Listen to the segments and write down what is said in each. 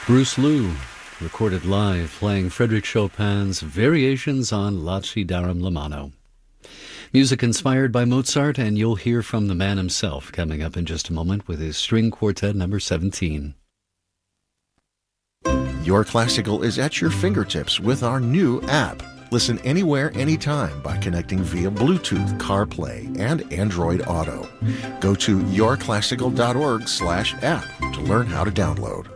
Bruce Lou, recorded live playing Frédéric Chopin's Variations on Lacidarum Lamano. Music inspired by Mozart, and you'll hear from the man himself coming up in just a moment with his String Quartet number 17. Your Classical is at your fingertips with our new app. Listen anywhere, anytime by connecting via Bluetooth, CarPlay, and Android Auto. Go to yourclassical.org/app to learn how to download.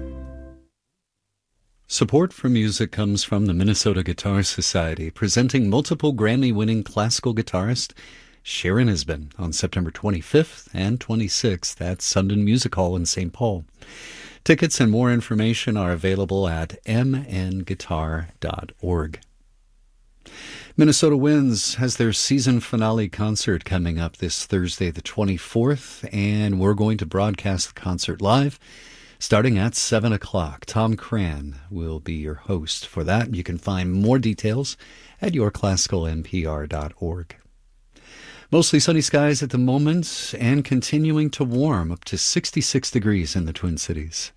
Support for music comes from the Minnesota Guitar Society, presenting multiple Grammy-winning classical guitarist Sharon Isbin on September 25th and 26th at Sundin Music Hall in St. Paul. Tickets and more information are available at mnguitar.org. Minnesota Winds has their season finale concert coming up this Thursday the 24th, and we're going to broadcast the concert live starting at 7 o'clock. Tom Cran will be your host for that. You can find more details at yourclassicalnpr.org. Mostly sunny skies at the moment and continuing to warm up to 66 degrees in the Twin Cities.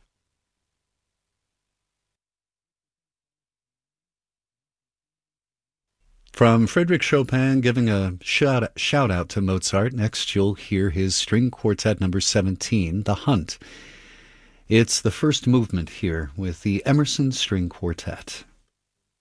From Frédéric Chopin giving a shout out to Mozart, next you'll hear his String Quartet number 17, The Hunt. It's the first movement here with the Emerson String Quartet.